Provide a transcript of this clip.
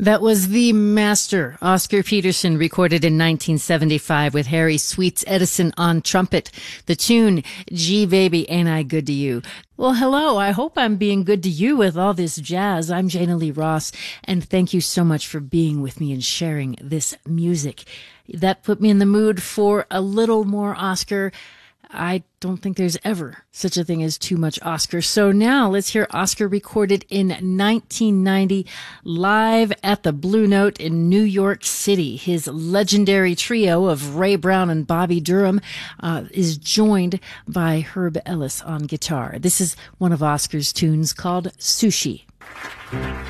That was the master, Oscar Peterson, recorded in 1975 with Harry Sweets Edison on trumpet. The tune, Gee Baby, Ain't I Good to You? Well, hello. I hope I'm being good to you with all this jazz. I'm Jana Lee Ross, and thank you so much for being with me and sharing this music. That put me in the mood for a little more Oscar. I don't think there's ever such a thing as too much Oscar. So now let's hear Oscar recorded in 1990 live at the Blue Note in New York City. His legendary trio of Ray Brown and Bobby Durham is joined by Herb Ellis on guitar. This is one of Oscar's tunes called Sushi.